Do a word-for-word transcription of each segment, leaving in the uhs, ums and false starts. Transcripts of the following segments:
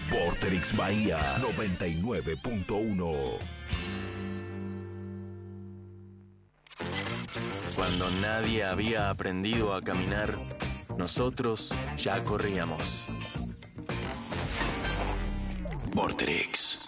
Vorterix Bahía noventa y nueve punto uno. Cuando nadie había aprendido a caminar, nosotros ya corríamos. Vorterix.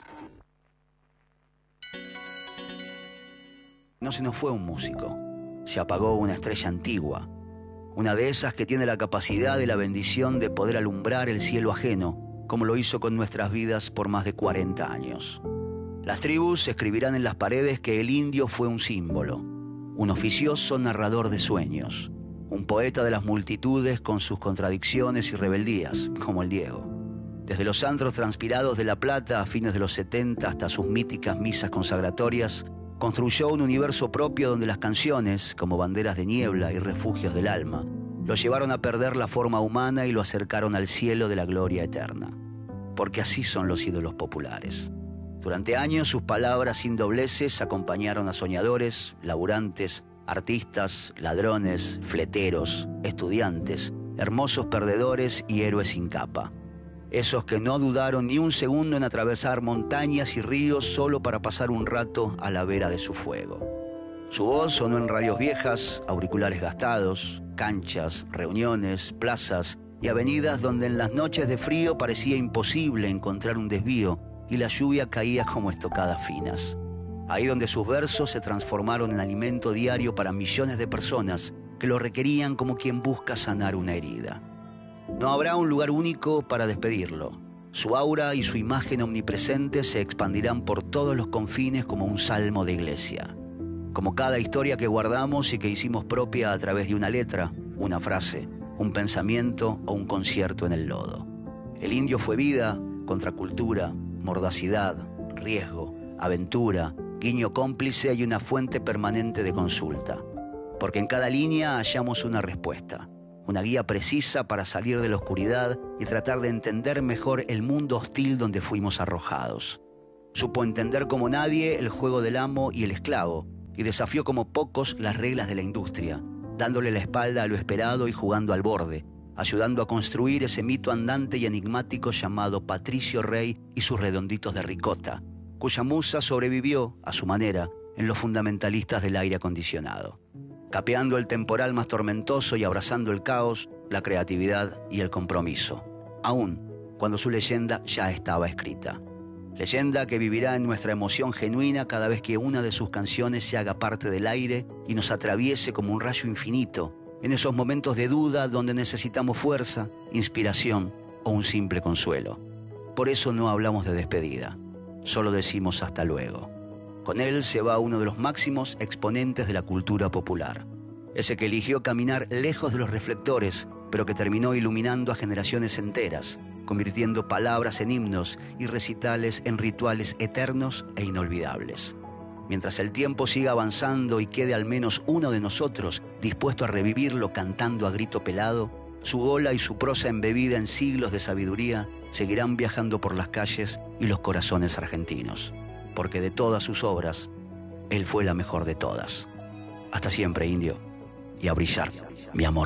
No se nos fue un músico, se apagó una estrella antigua, una de esas que tiene la capacidad y la bendición de poder alumbrar el cielo ajeno, como lo hizo con nuestras vidas por más de cuarenta años. Las tribus escribirán en las paredes que el indio fue un símbolo, un oficioso narrador de sueños, un poeta de las multitudes con sus contradicciones y rebeldías, como el Diego. Desde los antros transpirados de La Plata a fines de los setenta hasta sus míticas misas consagratorias, construyó un universo propio donde las canciones, como banderas de niebla y refugios del alma, lo llevaron a perder la forma humana y lo acercaron al cielo de la gloria eterna. Porque así son los ídolos populares. Durante años sus palabras sin dobleces acompañaron a soñadores, laburantes, artistas, ladrones, fleteros, estudiantes, hermosos perdedores y héroes sin capa. Esos que no dudaron ni un segundo en atravesar montañas y ríos solo para pasar un rato a la vera de su fuego. Su voz sonó en radios viejas, auriculares gastados, canchas, reuniones, plazas y avenidas donde en las noches de frío parecía imposible encontrar un desvío y la lluvia caía como estocadas finas. Ahí donde sus versos se transformaron en alimento diario para millones de personas que lo requerían como quien busca sanar una herida. No habrá un lugar único para despedirlo. Su aura y su imagen omnipresente se expandirán por todos los confines como un salmo de iglesia. Como cada historia que guardamos y que hicimos propia a través de una letra, una frase, un pensamiento o un concierto en el lodo. El indio fue vida, contracultura, mordacidad, riesgo, aventura, guiño cómplice y una fuente permanente de consulta. Porque en cada línea hallamos una respuesta. Una guía precisa para salir de la oscuridad y tratar de entender mejor el mundo hostil donde fuimos arrojados. Supo entender como nadie el juego del amo y el esclavo, y desafió como pocos las reglas de la industria, dándole la espalda a lo esperado y jugando al borde, ayudando a construir ese mito andante y enigmático llamado Patricio Rey y sus redonditos de ricota, cuya musa sobrevivió, a su manera, en los fundamentalistas del aire acondicionado. Capeando el temporal más tormentoso y abrazando el caos, la creatividad y el compromiso, aun cuando su leyenda ya estaba escrita. Leyenda que vivirá en nuestra emoción genuina cada vez que una de sus canciones se haga parte del aire y nos atraviese como un rayo infinito, en esos momentos de duda donde necesitamos fuerza, inspiración o un simple consuelo. Por eso no hablamos de despedida, solo decimos hasta luego. Con él se va uno de los máximos exponentes de la cultura popular. Ese que eligió caminar lejos de los reflectores, pero que terminó iluminando a generaciones enteras, convirtiendo palabras en himnos y recitales en rituales eternos e inolvidables. Mientras el tiempo siga avanzando y quede al menos uno de nosotros dispuesto a revivirlo cantando a grito pelado, su ola y su prosa embebida en siglos de sabiduría seguirán viajando por las calles y los corazones argentinos. Porque de todas sus obras, él fue la mejor de todas. Hasta siempre, indio, y a brillar, mi amor.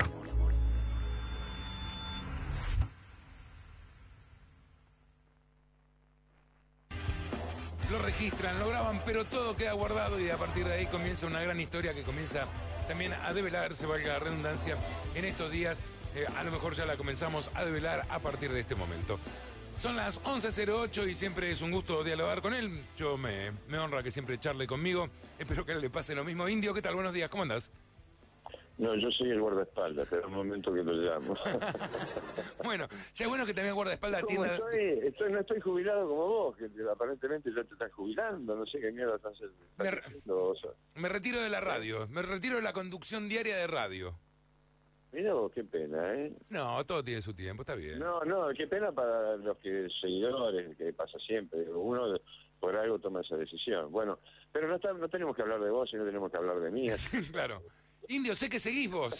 Lo registran, lo graban, pero todo queda guardado y a partir de ahí comienza una gran historia que comienza también a develarse, valga la redundancia, en estos días. Eh, a lo mejor ya la comenzamos a develar a partir de este momento. Son las once cero ocho y siempre es un gusto dialogar con él. Yo me, me honra que siempre charle conmigo. Espero que a él le pase lo mismo. Indio, ¿qué tal? Buenos días, ¿cómo andás? No, yo soy el guardaespaldas, pero un momento que lo llamo. Bueno, ya es bueno que también guardaespaldas ¿Cómo atienda... estoy? estoy? No estoy jubilado como vos, que aparentemente ya te estás jubilando, no sé qué mierda estás Me, haciendo. O sea, me retiro de la radio, me retiro de la conducción diaria de radio. Mira vos, qué pena, ¿eh? No, todo tiene su tiempo, está bien. No, no, qué pena para los que seguidores, que pasa siempre. Uno por algo toma esa decisión. Bueno, pero no, está, no tenemos que hablar de vos, sino tenemos que hablar de mí. Claro. Indio, sé que seguís vos.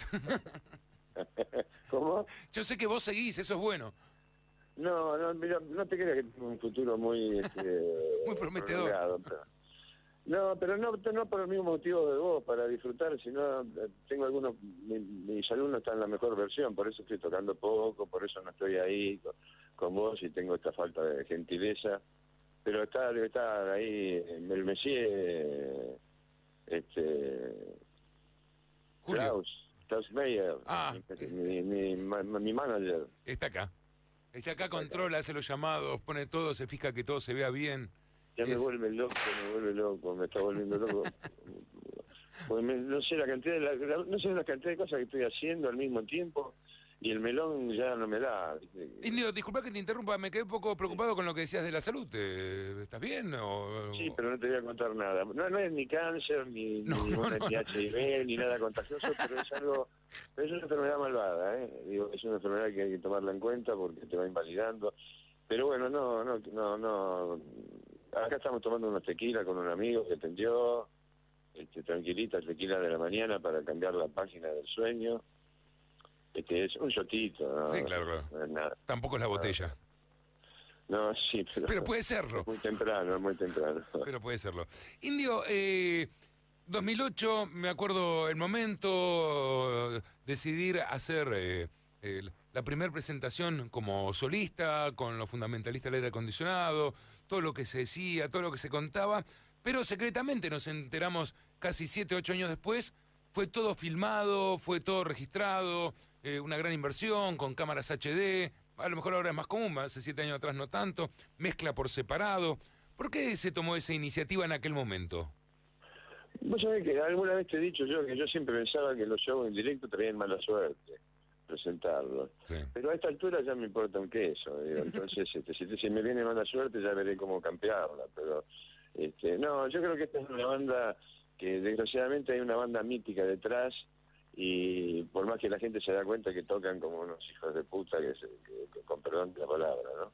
¿Cómo? Yo sé que vos seguís, eso es bueno. No, no, mira, no te creas que tengo un futuro muy... Este, muy prometedor. Prolongado, pero... No, pero no, no por el mismo motivo de vos, para disfrutar, sino eh, tengo algunos, mi, mis alumnos están en la mejor versión, por eso estoy tocando poco, por eso no estoy ahí con, con vos voz y tengo esta falta de gentileza, pero está, debe estar ahí el Messier, este, Julio. Klaus, Klaus Meyer, Ah. mi, mi, mi, mi manager. Está acá. Está acá, controla, hace los llamados, pone todo, se fija que todo se vea bien. Ya me Es- vuelve loco, me vuelve loco, me está volviendo loco. Pues me- no sé la cantidad de la, la- no sé la cantidad de cosas que estoy haciendo al mismo tiempo y el melón ya no me da. ¿viste? Indio, disculpa que te interrumpa, me quedé un poco preocupado con lo que decías de la salud. ¿Te- ¿Estás bien? O... Sí, pero no te voy a contar nada. No, no es ni cáncer, ni, No, ni, no, una- no. ni H I V, ni nada contagioso, pero es algo, pero es una enfermedad malvada, ¿eh? Digo, es una enfermedad que hay que tomarla en cuenta porque te va invalidando. Pero bueno, no, no, no, no. Acá estamos tomando unos tequila con un amigo que atendió, este, tranquilita, tequila de la mañana para cambiar la página del sueño. Este, es un shotito, ¿no? Sí, claro, claro. No es nada. Tampoco es la botella, No, sí, pero, pero puede serlo. es muy temprano, es muy temprano. Pero puede serlo. Indio, eh, dos mil ocho, me acuerdo el momento, decidir hacer eh, el- la primera presentación como solista, con los fundamentalistas del aire acondicionado, todo lo que se decía, todo lo que se contaba, pero secretamente nos enteramos casi siete, ocho años después, fue todo filmado, fue todo registrado, eh, una gran inversión con cámaras H D, a lo mejor ahora es más común, hace siete años atrás no tanto, mezcla por separado. ¿Por qué se tomó esa iniciativa en aquel momento? Vos sabés que alguna vez te he dicho yo que yo siempre pensaba que los shows en directo traían mala suerte presentarlos. Sí. Pero a esta altura ya me importa un queso, digo. Entonces, este, si, si me viene mala suerte ya veré cómo campearla. Pero este, no, yo creo que esta es una banda que desgraciadamente hay una banda mítica detrás y por más que la gente se da cuenta que tocan como unos hijos de puta, que, se, que con perdón de la palabra, ¿no?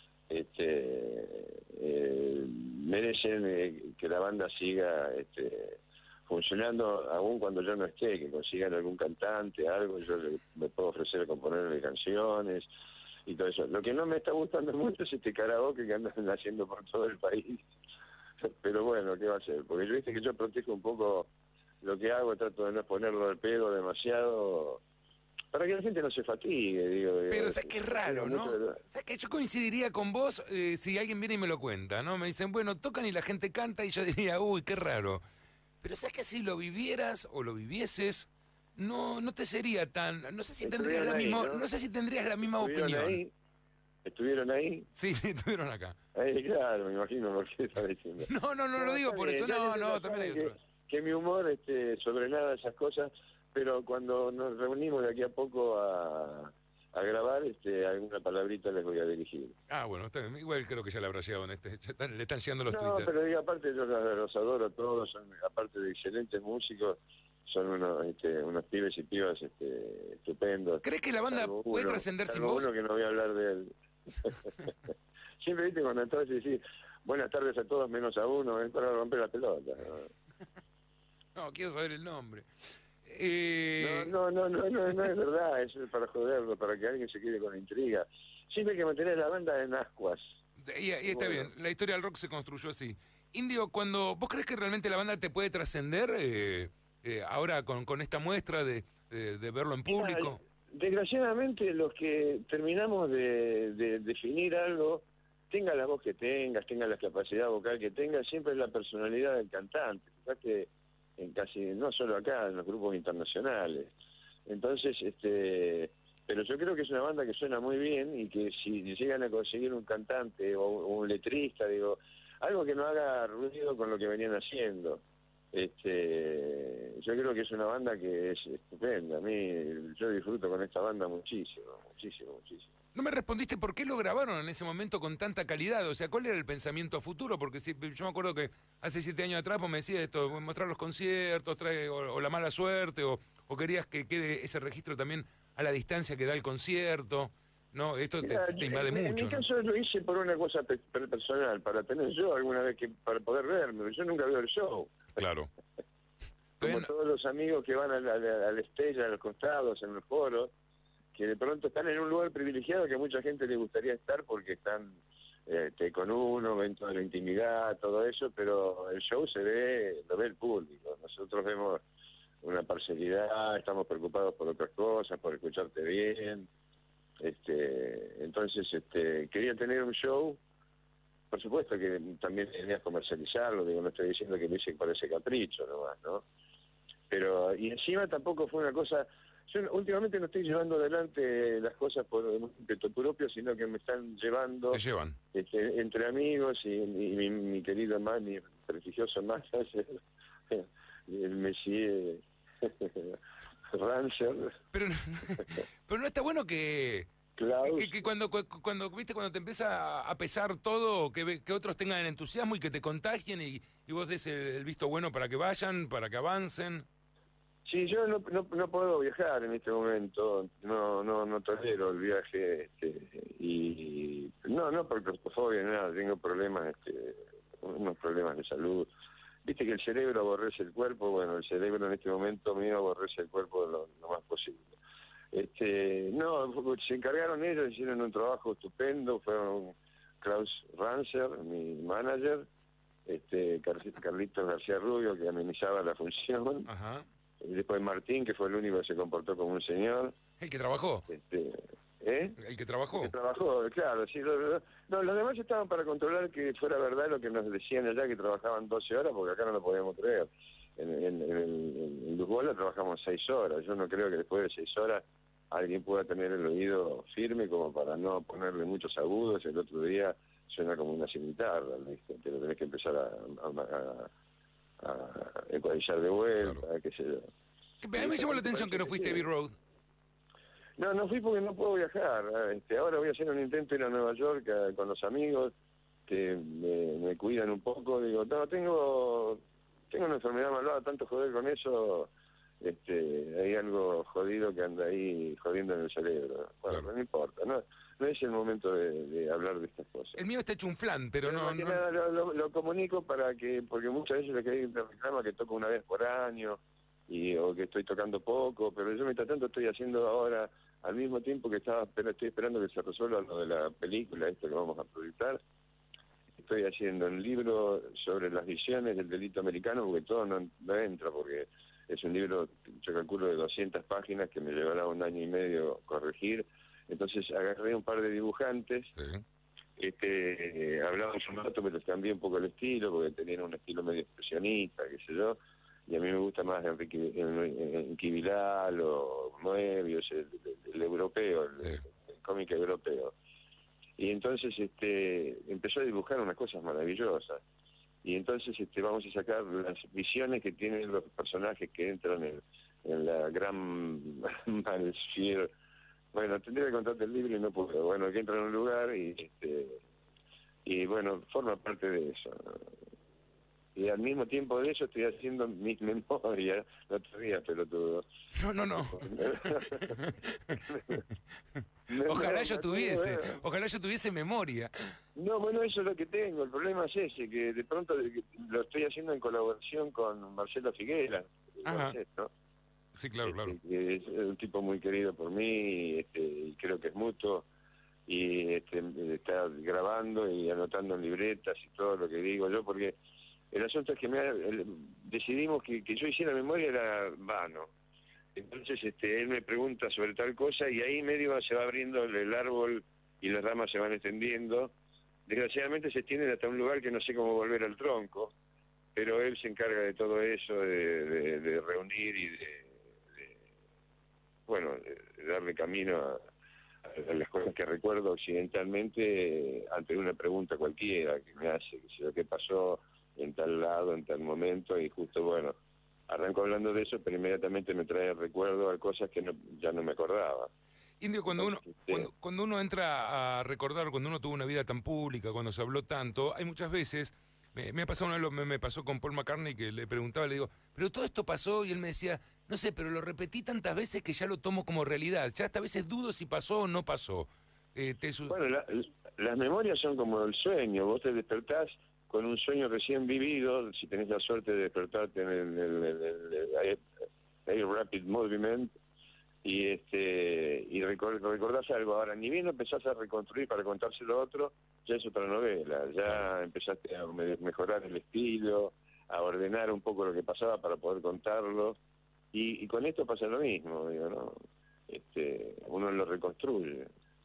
Este, eh, merecen eh, que la banda siga este, funcionando aún cuando yo no esté, que consigan algún cantante, algo, yo le, me puedo ofrecer a componerle canciones y todo eso. Lo que no me está gustando mucho es este karaoke que andan haciendo por todo el país. Pero bueno, ¿qué va a hacer? Porque yo viste que yo protejo un poco lo que hago, trato de no ponerlo al pedo demasiado, para que la gente no se fatigue, digo. Pero digo, o sea, que es raro, digo, ¿no? mucho- O sea, que yo coincidiría con vos eh, si alguien viene y me lo cuenta, ¿no? Me dicen, bueno, tocan y la gente canta y yo diría, uy, qué raro. Pero sabes que si lo vivieras o lo vivieses, no no te sería tan, no sé si tendrías la Estuvieron ahí, misma, ¿no? no sé si tendrías la misma Estuvieron opinión. ahí, estuvieron ahí, Sí, sí, estuvieron acá. ahí, claro, me imagino por qué está diciendo. No, no, no lo digo está por bien, eso, ya no, ellos no, ya también hay saben otro. que, que mi humor este, sobre nada esas cosas, pero cuando nos reunimos de aquí a poco a, a grabar, este, alguna palabrita les voy a dirigir. Ah, bueno, está bien. Igual creo que ya le habrá llegado en este, ya están- le están llegando los No, Twitter. pero digo, aparte yo los, los adoro a todos, son, aparte de excelentes músicos, son unos, este, unos pibes y pibas este, estupendos. ¿Crees que la banda Salvo puede uno- trascender sin salvo vos? uno que no voy a hablar de él. Siempre viste cuando entras y decís buenas tardes a todos menos a uno, es para romper la pelota. ¿no? No, quiero saber el nombre. Eh, No, no, no, no, no, no es verdad, eso es para joderlo, para que alguien se quede con la intriga. Siempre hay que mantener la banda en ascuas. Y, y está Bueno. bien, la historia del rock se construyó así. Indio, cuando ¿vos crees que realmente la banda te puede trascender eh, eh, ahora con, con esta muestra de, de, de verlo en público? Mira, desgraciadamente los que terminamos de, de definir algo, tenga la voz que tengas, tenga la capacidad vocal que tengas, siempre es la personalidad del cantante. Fíjate, en casi, no solo acá, en los grupos internacionales. Entonces, este, pero yo creo que es una banda que suena muy bien y que si llegan a conseguir un cantante o, o un letrista, digo, algo que no haga ruido con lo que venían haciendo. Este, yo creo que es una banda que es estupenda. A mí, yo disfruto con esta banda muchísimo, muchísimo, muchísimo. No me respondiste por qué lo grabaron en ese momento con tanta calidad. O sea, ¿cuál era el pensamiento a futuro? Porque si, yo me acuerdo que hace siete años atrás vos me decías esto, mostrar los conciertos, trae, o, o la mala suerte, o, o querías que quede ese registro también a la distancia que da el concierto. No, esto te, Mira, te invade en, mucho. En mi ¿no? caso lo hice por una cosa pe- pe- personal, para tener yo alguna vez que para poder verme. Yo nunca veo el show. Claro. Como Bueno, todos los amigos que van a la, a la- a la estrella, a los costados, en los foros, que de pronto están en un lugar privilegiado que a mucha gente le gustaría estar porque están este, con uno, ven toda la intimidad, todo eso, pero el show se ve, lo ve el público. Nosotros vemos una parcialidad, estamos preocupados por otras cosas, por escucharte bien. Este, entonces, este, quería tener un show. Por supuesto que también tenías comercializarlo, digo, no estoy diciendo que lo hice por ese capricho nomás, ¿no? Pero, y encima tampoco fue una cosa, yo últimamente no estoy llevando adelante las cosas por ímpetu propio, sino que me están llevando, Te llevan. este, entre amigos y, y mi, mi querido man, mi prestigioso manager, el Messier Rancher. Pero, pero no está bueno que... Klaus. Que, que cuando, cu- cuando, viste, cuando te empieza a pesar todo, que, ve- que otros tengan el entusiasmo y que te contagien y, y vos des el, el visto bueno para que vayan, para que avancen. Sí, yo no, no, no puedo viajar en este momento, no no no tolero el viaje, este, y no, no por claustrofobia, nada, tengo problemas, este, unos problemas de salud. Viste que el cerebro aborrece el cuerpo, bueno, el cerebro en este momento mío aborrece el cuerpo lo, lo más posible. Este, no, se encargaron ellos, hicieron un trabajo estupendo, fueron Klaus Rancher, mi manager, este, Carlitos García Rubio, que amenizaba la función, Ajá. y después Martín, que fue el único que se comportó como un señor. ¿El que trabajó? Este, ¿eh? ¿El que trabajó? Que trabajó, claro, sí. Lo, lo- no, los demás estaban para controlar que fuera verdad lo que nos decían allá, que trabajaban doce horas, porque acá no lo podíamos creer. En, en, en, el- en Luzbola trabajamos seis horas. Yo no creo que después de seis horas alguien pueda tener el oído firme como para no ponerle muchos agudos. El otro día suena como una cimitarra, ¿viste? Te lo tenés que empezar a, a, a, a ecualizar de vuelta, Claro. qué sé yo. A mí me llamó la atención que no fuiste a Abbey Road. No, no fui porque no puedo viajar. Este, ahora voy a hacer un intento de ir a Nueva York eh, con los amigos que me, me cuidan un poco. Digo, no, tengo tengo una enfermedad malvada, tanto joder con eso, este, hay algo jodido que anda ahí jodiendo en el cerebro. Bueno, Claro. no importa, no, no es el momento de, de hablar de estas cosas. El mío está hecho un flan, pero, Pero no... más que no- nada lo, lo- lo comunico para que, porque muchas veces la gente me reclama que toco una vez por año y o que estoy tocando poco, pero yo mientras tanto estoy haciendo ahora, al mismo tiempo que estaba pero estoy esperando que se resuelva lo de la película, esto que vamos a proyectar, estoy haciendo un libro sobre las visiones del delito americano, porque todo no, no entra, porque es un libro, yo calculo, de doscientas páginas que me llevará un año y medio corregir. Entonces agarré un par de dibujantes, Sí. este, eh, hablábamos un rato, pero cambié un poco el estilo, porque tenían un estilo medio expresionista, qué sé yo, y a mí me gusta más Enrique, Enrique Vidal o Moebius, el, el, el europeo, el, Sí. el cómic europeo. Y entonces este, empezó a dibujar unas cosas maravillosas. Y entonces este, vamos a sacar las visiones que tienen los personajes que entran en, en la gran Malsphere. Bueno, tendría que contarte el libro y no puedo. Bueno, que entra en un lugar y, este, y bueno, forma parte de eso. Y al mismo tiempo de eso estoy haciendo mis memorias, el otro día, pelotudo. No, no, no. Ojalá yo tuviese, ojalá yo tuviese memoria. No, bueno, eso es lo que tengo. El problema es ese, que de pronto lo estoy haciendo en colaboración con Marcelo Figuera, Ajá. ¿no? Sí, claro, claro. Este, que es un tipo muy querido por mí, este, y creo que es mutuo, y este, está grabando y anotando en libretas y todo lo que digo yo, porque el asunto es que me, el, decidimos que, que yo hiciera memoria era vano. Entonces este, él me pregunta sobre tal cosa y ahí medio se va abriendo el árbol y las ramas se van extendiendo. Desgraciadamente se extienden hasta un lugar que no sé cómo volver al tronco, pero él se encarga de todo eso, de, de, de reunir y de, de bueno, de darle camino a, a las cosas que recuerdo occidentalmente, eh, ante una pregunta cualquiera que me hace, que sé yo, qué pasó en tal lado, en tal momento, y justo, bueno, arranco hablando de eso, pero inmediatamente me trae recuerdo a cosas que no, ya no me acordaba. Indio, cuando uno, Entonces, este, cuando, cuando uno entra a recordar, cuando uno tuvo una vida tan pública, cuando se habló tanto, hay muchas veces, me, me ha pasado una vez, me, me pasó con Paul McCartney, que le preguntaba, le digo, pero todo esto pasó, y él me decía, no sé, pero lo repetí tantas veces que ya lo tomo como realidad, ya hasta a veces dudo si pasó o no pasó. Eh, te su- Bueno, la- las memorias son como el sueño, vos te despertás con un sueño recién vivido, si tenés la suerte de despertarte en el, el- el- el- el Air, Air Rapid Movement, y este y recor- recordás algo. Ahora, ni bien lo empezás a reconstruir para contárselo a otro, ya es otra novela, ya empezaste a me- mejorar el estilo, a ordenar un poco lo que pasaba para poder contarlo, y, y con esto pasa lo mismo, digo, ¿no? Este, uno lo reconstruye.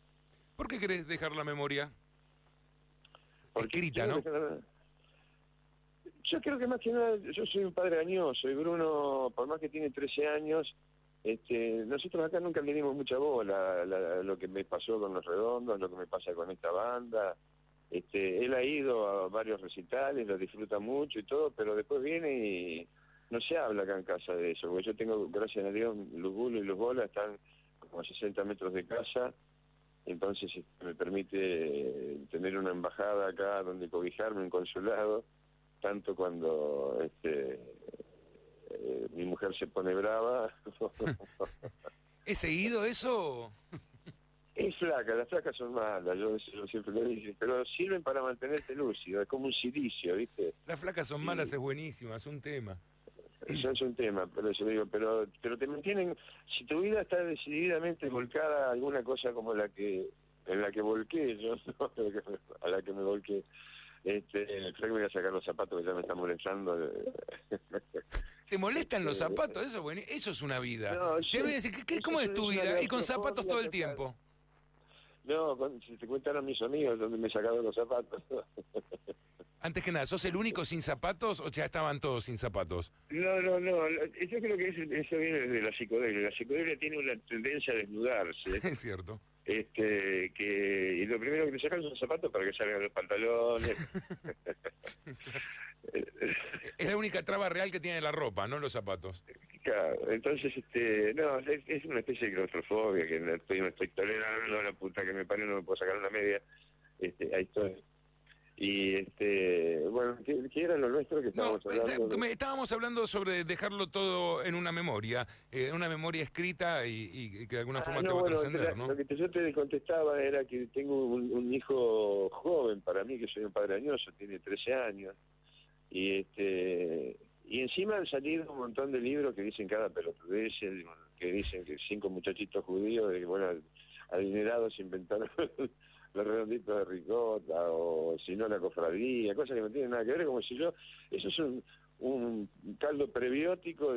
¿Por qué querés dejar la memoria? Porque Escrita, ¿no? quiero dejar- Yo creo que más que nada, yo soy un padre añoso y Bruno, por más que tiene trece años, este, nosotros acá nunca le dimos mucha bola a la- lo que me pasó con Los Redondos, lo que me pasa con esta banda. Este, él ha ido a varios recitales, lo disfruta mucho y todo, pero después viene y no se habla acá en casa de eso, porque yo tengo, gracias a Dios, Luz Bulo y Luz Bola están como a sesenta metros de casa, entonces este, me permite eh, tener una embajada acá donde cobijarme, un consulado, tanto cuando este, eh, mi mujer se pone brava. ¿Es seguido eso? Es flaca, las flacas son malas, yo, yo siempre lo dije, pero sirven para mantenerte lúcido, es como un silicio, ¿viste? Las flacas son Sí. malas, es buenísimo, es un tema. Eso es un tema, pero eso digo, pero, pero te mantienen, si tu vida está decididamente volcada a alguna cosa como la que, en la que volqué yo, ¿no? a la que me volqué, este, creo que me voy a sacar los zapatos que ya me están molestando. ¿Te molestan los Este, zapatos? Eso, bueno, eso es una vida. No, Che, yo- voy a decir, ¿qué- qué- eso ¿cómo es es tu una vida? Y con zapatos claustrofobia todo el total. tiempo. No, con- si te cuentan mis amigos donde me he sacado los zapatos. Antes que nada, ¿sos el único sin zapatos o ya estaban todos sin zapatos? No, no, no, yo creo que eso, eso viene de la psicodelia. La psicodelia tiene una tendencia a desnudarse, Es cierto. este, que y lo primero que te sacan son los zapatos para que salgan los pantalones. Es la única traba real que tiene la ropa, no los zapatos. Claro, entonces, este, no, es, es una especie de claustrofobia que no estoy, no estoy tolerando, la puta que me parió, no me puedo sacar una media, este, ahí estoy. Y, este, bueno, ¿qué, qué era lo nuestro que No, estábamos hablando? eh, me- estábamos hablando sobre dejarlo todo en una memoria, eh, una memoria escrita y, y que de alguna Ah, forma te no, va a bueno, trascender, la- ¿no? lo que te- yo te contestaba era que tengo un, un hijo joven para mí, que soy un padre añoso, tiene trece años, y este y encima han salido un montón de libros que dicen cada pelotudez, que dicen que cinco muchachitos judíos, de que, bueno, adinerados inventaron los redonditos de ricota, o si no la cofradía, cosas que no tienen nada que ver, como si yo, eso es un, un caldo prebiótico